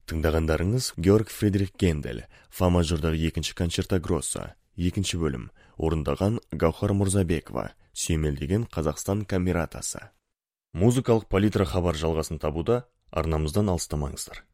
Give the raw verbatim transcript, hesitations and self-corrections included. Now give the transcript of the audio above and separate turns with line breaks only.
Тыңдағандарыңыз Георг Фридрих Гендель, фа мажордағы екінші концерта гросса, екінші бөлім, орындаған Гаухар Мурзабекова, сүйемелдеген Қазақстан камератасы. Музыкалық палитра хабар жалғасын табуда, арнамыздан алыстамаңыздар.